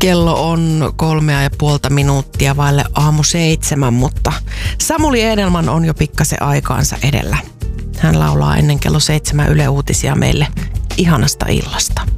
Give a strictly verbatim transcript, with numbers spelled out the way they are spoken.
Kello on kolmea ja puolta minuuttia vaille aamu seitsemän, mutta Samuli Edelman on jo pikkasen aikaansa edellä. Hän laulaa ennen kello seitsemän Yle Uutisia meille ihanasta illasta.